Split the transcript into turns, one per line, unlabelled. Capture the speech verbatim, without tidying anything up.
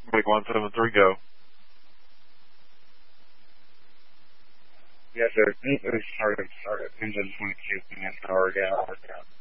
Make one seven three go.
Yes, sir. It started, started. Engine twenty-two, power gas.